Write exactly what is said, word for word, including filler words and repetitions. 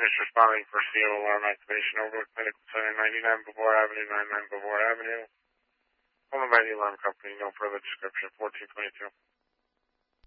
is responding for C O alarm activation over Clinical Center, ninety-nine Beauvoir Avenue, ninety-nine Beauvoir Avenue. Followed by the alarm company, no further description, fourteen twenty-two.